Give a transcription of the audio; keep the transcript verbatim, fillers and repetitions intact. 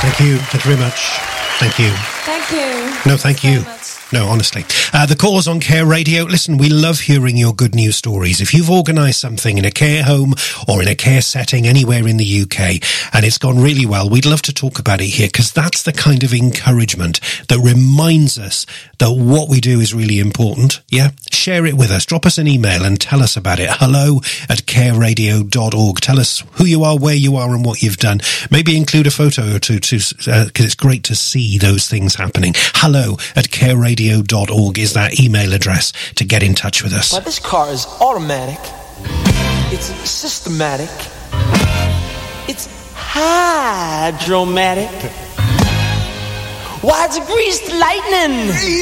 Thank you. Thank you very much. Thank you. Thank you. No, thank Thanks you. very much. No, honestly. Uh, the cause on Care Radio. Listen, we love hearing your good news stories. If you've organised something in a care home or in a care setting anywhere in the U K and it's gone really well, we'd love to talk about it here, because that's the kind of encouragement that reminds us that what we do is really important. Yeah? Share it with us. Drop us an email and tell us about it. Hello at care radio dot org. Tell us who you are, where you are and what you've done. Maybe include a photo or two, because uh, it's great to see those things happening. Hello at care radio dot org is that email address to get in touch with us. Well, this car is automatic. It's systematic. It's hydromatic. Why, it's greased lightning.